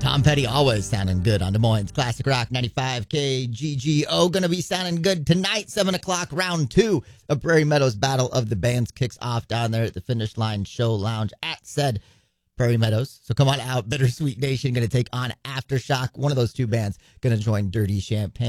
Tom Petty always sounding good on Des Moines Classic Rock 95 KGGO. Going to be sounding good tonight, 7 o'clock, round 2 of Prairie Meadows Battle of the Bands kicks off down there at the Finish Line Show Lounge at said Prairie Meadows. So come on out. Bittersweet Nation going to take on Aftershock. One of those two bands going to join Dirty Champagne.